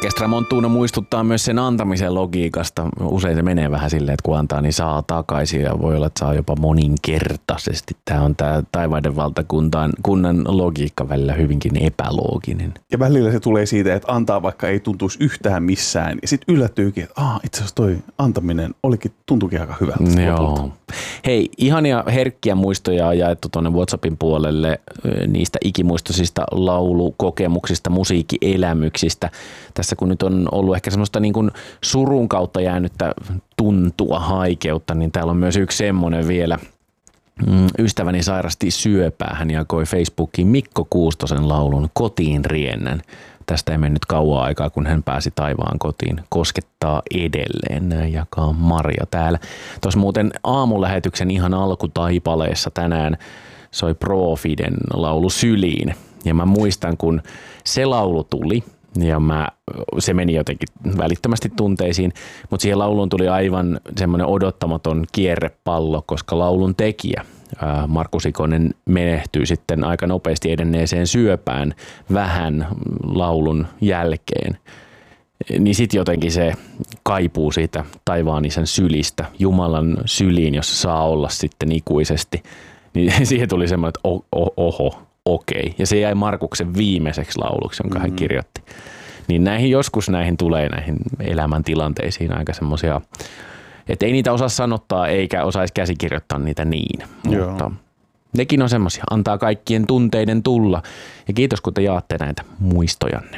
Orkestra Montuno muistuttaa myös sen antamisen logiikasta. Usein se menee vähän silleen, että kun antaa, niin saa takaisin ja voi olla, että saa jopa moninkertaisesti. Tämä on tämä taivaiden valtakunnan logiikka välillä hyvinkin epälooginen. Ja välillä se tulee siitä, että antaa vaikka ei tuntuisi yhtään missään. Ja sitten yllättyykin, että itse asiassa toi antaminen tuntuikin aika hyvältä. Joo. Hei, ihania herkkiä muistoja on jaettu tuonne WhatsAppin puolelle niistä ikimuistoisista laulukokemuksista, musiikkielämyksistä. Tässä kun nyt on ollut ehkä semmoista niin kuin surun kautta jäänyttä tuntua, haikeutta, niin täällä on myös yksi semmoinen vielä. Ystäväni sairasti syöpää. Hän jakoi Facebookiin Mikko Kuustosen laulun Kotiin riennän. Tästä ei mennyt kauan aikaa, kun hän pääsi taivaan kotiin. Koskettaa edelleen, näin jakaa Maria täällä. Tuossa muuten aamulähetyksen ihan alkutaipaleessa tänään soi Profiden laulu Syliin. Ja mä muistan, kun se laulu tuli ja se meni jotenkin välittömästi tunteisiin, mutta siihen lauluun tuli aivan semmoinen odottamaton kierrepallo, koska laulun tekijä Markus Ikonen menehtyi sitten aika nopeasti edenneeseen syöpään vähän laulun jälkeen. Niin sitten jotenkin se kaipuu siitä taivaan isän sylistä, Jumalan syliin, jossa saa olla sitten ikuisesti. Niin siihen tuli semmoinen, että okei. Ja se jäi Markuksen viimeiseksi lauluksi, jonka hän kirjoitti. Niin näihin tulee näihin elämäntilanteisiin aika semmoisia, että ei niitä osaa sanottaa eikä osaisi käsikirjoittaa niitä niin. Joo. Mutta nekin on semmoisia, antaa kaikkien tunteiden tulla. Ja kiitos, kun te jaatte näitä muistojanne.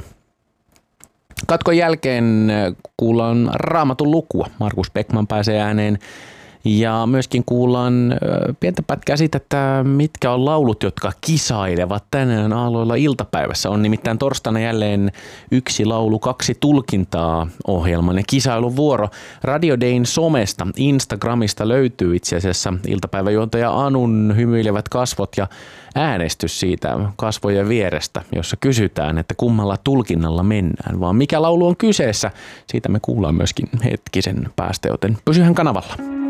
Katkon jälkeen kuullaan Raamatun lukua. Markus Beckman pääsee ääneen. Ja myöskin kuullaan pientä pätkää siitä, että mitkä on laulut, jotka kisailevat tänään aalloilla iltapäivässä. On nimittäin torstaina jälleen yksi laulu, kaksi tulkintaa -ohjelman ja kisailun vuoro. Radio Dayn somesta, Instagramista löytyy itse asiassa iltapäiväjuontaja Anun hymyilevät kasvot ja äänestys siitä kasvojen vierestä, jossa kysytään, että kummalla tulkinnalla mennään, vaan mikä laulu on kyseessä. Siitä me kuullaan myöskin hetkisen päästä, joten pysyhän kanavalla.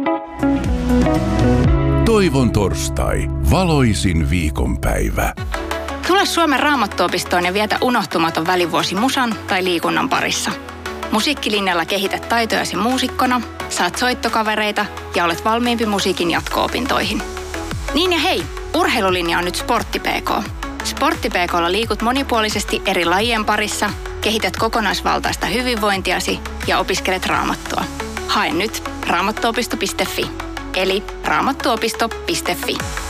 Toivon torstai. Valoisin viikonpäivä. Tule Suomen Raamattuopistoon ja vietä unohtumaton välivuosi musan tai liikunnan parissa. Musiikkilinjalla kehität taitojasi muusikkona, saat soittokavereita ja olet valmiimpi musiikin jatko-opintoihin. Niin ja hei, urheilulinja on nyt Sportti PK. Sportti PK:lla liikut monipuolisesti eri lajien parissa, kehität kokonaisvaltaista hyvinvointiasi ja opiskelet raamattua. Hae nyt raamattuopisto.fi, eli raamattuopisto.fi.